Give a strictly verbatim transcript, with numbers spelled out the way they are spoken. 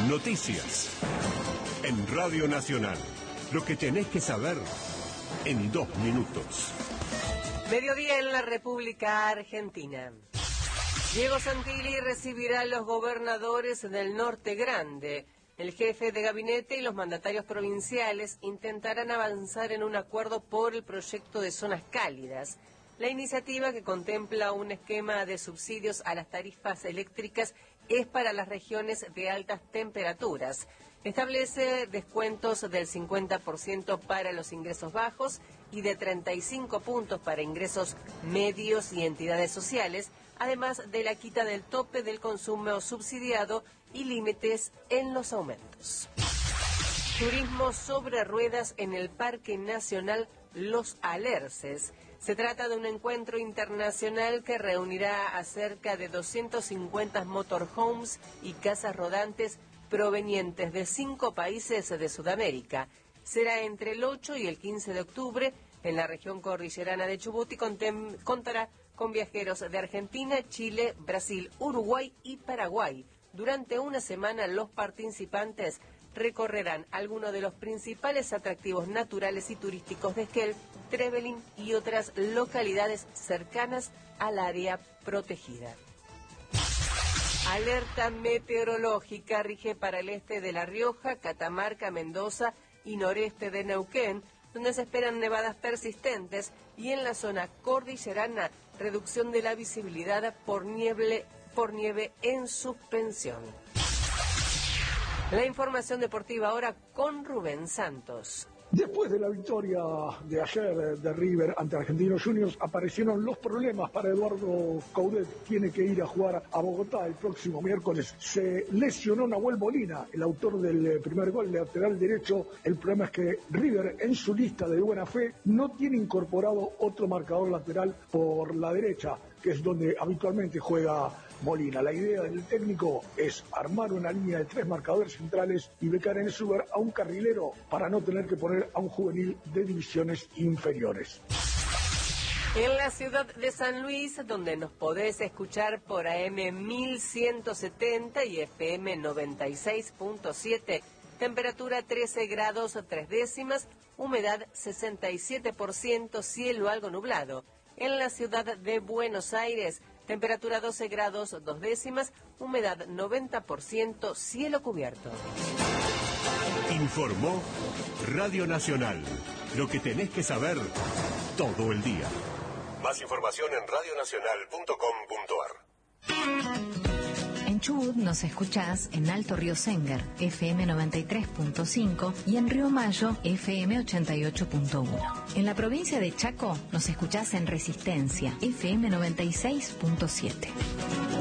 Noticias. En Radio Nacional. Lo que tenés que saber en dos minutos. Mediodía en la República Argentina. Diego Santilli recibirá a los gobernadores del Norte Grande. El jefe de gabinete y los mandatarios provinciales intentarán avanzar en un acuerdo por el proyecto de zonas cálidas. La iniciativa, que contempla un esquema de subsidios a las tarifas eléctricas, es para las regiones de altas temperaturas. Establece descuentos del cincuenta por ciento para los ingresos bajos y de treinta y cinco puntos para ingresos medios y entidades sociales, además de la quita del tope del consumo subsidiado y límites en los aumentos. Turismo sobre ruedas en el Parque Nacional Los Alerces. Se trata de un encuentro internacional que reunirá a cerca de doscientos cincuenta motorhomes y casas rodantes provenientes de cinco países de Sudamérica. Será entre el ocho y el quince de octubre en la región cordillerana de Chubut y contem- contará con viajeros de Argentina, Chile, Brasil, Uruguay y Paraguay. Durante una semana los participantes recorrerán algunos de los principales atractivos naturales y turísticos de Esquel, Trevelin y otras localidades cercanas al área protegida. Alerta meteorológica rige para el este de La Rioja, Catamarca, Mendoza y noreste de Neuquén, donde se esperan nevadas persistentes, y en la zona cordillerana reducción de la visibilidad por nieve, por nieve en suspensión. La información deportiva ahora con Rubén Santos. Después de la victoria de ayer de River ante Argentinos Juniors, aparecieron los problemas para Eduardo Coudet. Tiene que ir a jugar a Bogotá el próximo miércoles. Se lesionó Nahuel Molina, el autor del primer gol, lateral derecho. El problema es que River, en su lista de buena fe, no tiene incorporado otro marcador lateral por la derecha, que es donde habitualmente juega Molina. La idea del técnico es armar una línea de tres marcadores centrales y becar en ese lugar a un carrilero para no tener que poner a un juvenil de divisiones inferiores. En la ciudad de San Luis, donde nos podés escuchar por A M mil ciento setenta y F M noventa y seis punto siete, temperatura trece grados tres décimas, humedad sesenta y siete por ciento, cielo algo nublado. En la ciudad de Buenos Aires, temperatura doce grados dos décimas, humedad noventa por ciento, cielo cubierto. Informó Radio Nacional. Lo que tenés que saber todo el día. Más información en radio nacional punto com punto a r. En Chubut nos escuchás en Alto Río Senguer, F M noventa y tres punto cinco, y en Río Mayo, F M ochenta y ocho punto uno. En la provincia de Chaco nos escuchás en Resistencia, F M noventa y seis punto siete.